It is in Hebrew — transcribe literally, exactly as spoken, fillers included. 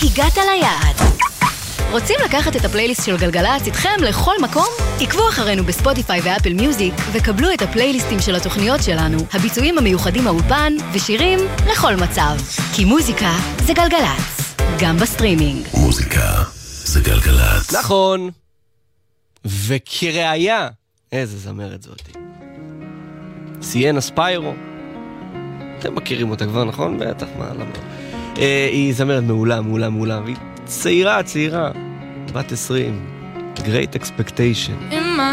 הגעת ליעד. רוצים לקחת את הפלייליסט של גלגלצ איתכם לכל מקום? עקבו אחרינו בספוטיפיי ואפל מיוזיק וקבלו את הפלייליסטים של התוכניות שלנו, הביצועים המיוחדים מהאולפן ושירים לכל מצב. כי מוזיקה זה גלגלצ, גם בסטרימינג. מוזיקה זה גלגלצ. נכון. וכראיה, איזה זמרת זאתי. סיינה ספיירו. אתם מכירים אותה כבר, נכון? בטח, מה, למה? אה, היא זמרת מעולה, מעולה, מעולה. והיא צעירה, צעירה. בת עשרים. Great Expectation.